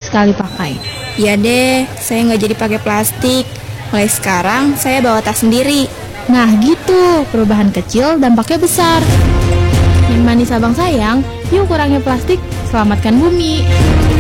sekali pakai. Ya deh, saya nggak jadi pakai plastik. Mulai sekarang saya bawa tas sendiri. Nah gitu, perubahan kecil dampaknya besar. Min Manis Abang sayang, yuk kurangi plastik, selamatkan bumi.